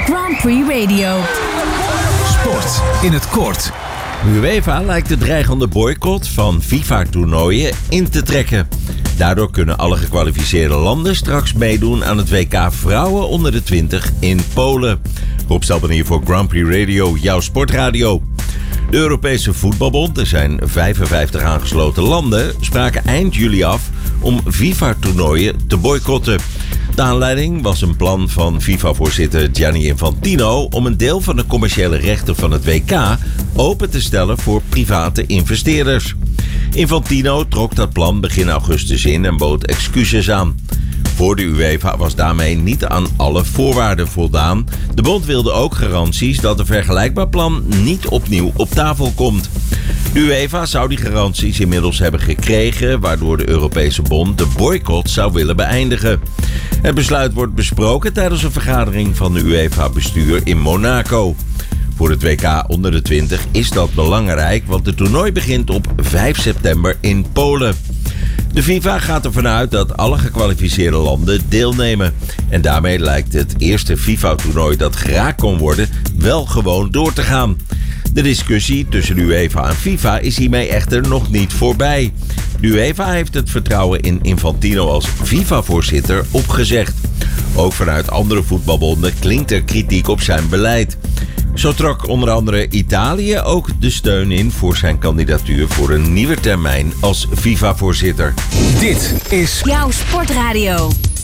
Grand Prix Radio. Sport in het kort. UEFA lijkt de dreigende boycott van FIFA-toernooien in te trekken. Daardoor kunnen alle gekwalificeerde landen straks meedoen aan het WK Vrouwen onder de 20 in Polen. Rob Stelpen hier voor Grand Prix Radio, jouw sportradio. De Europese Voetbalbond, er zijn 55 aangesloten landen, spraken eind juli af om FIFA-toernooien te boycotten. De aanleiding was een plan van FIFA-voorzitter Gianni Infantino om een deel van de commerciële rechten van het WK open te stellen voor private investeerders. Infantino trok dat plan begin augustus in en bood excuses aan. Voor de UEFA was daarmee niet aan alle voorwaarden voldaan. De bond wilde ook garanties dat een vergelijkbaar plan niet opnieuw op tafel komt. De UEFA zou die garanties inmiddels hebben gekregen, waardoor de Europese bond de boycott zou willen beëindigen. Het besluit wordt besproken tijdens een vergadering van de UEFA-bestuur in Monaco. Voor het WK onder de 20 is dat belangrijk, want het toernooi begint op 5 september in Polen. De FIFA gaat ervan uit dat alle gekwalificeerde landen deelnemen. En daarmee lijkt het eerste FIFA-toernooi dat geraakt kon worden wel gewoon door te gaan. De discussie tussen de UEFA en FIFA is hiermee echter nog niet voorbij. De UEFA heeft het vertrouwen in Infantino als FIFA-voorzitter opgezegd. Ook vanuit andere voetbalbonden klinkt er kritiek op zijn beleid. Zo trok onder andere Italië ook de steun in voor zijn kandidatuur voor een nieuwe termijn als FIFA-voorzitter. Dit is Jouw sportradio.